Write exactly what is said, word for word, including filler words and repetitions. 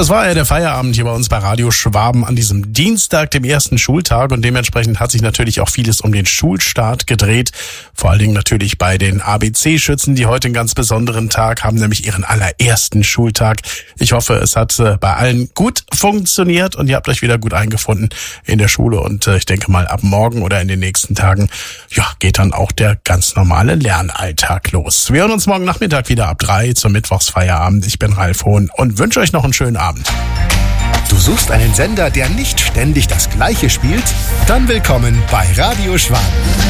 Das war ja der Feierabend hier bei uns bei Radio Schwaben an diesem Dienstag, dem ersten Schultag, und dementsprechend hat sich natürlich auch vieles um den Schulstart gedreht. Vor allen Dingen natürlich bei den A B C-Schützen, die heute einen ganz besonderen Tag haben, nämlich ihren allerersten Schultag. Ich hoffe, es hat äh, bei allen gut funktioniert und ihr habt euch wieder gut eingefunden in der Schule, und äh, ich denke mal, ab morgen oder in den nächsten Tagen, ja, geht dann auch der ganz normale Lernalltag los. Wir hören uns morgen Nachmittag wieder ab drei zum Mittwochsfeierabend. Ich bin Ralf Hohn und wünsche euch noch einen schönen Abend. Du suchst einen Sender, der nicht ständig das Gleiche spielt? Dann willkommen bei Radio Schwaben.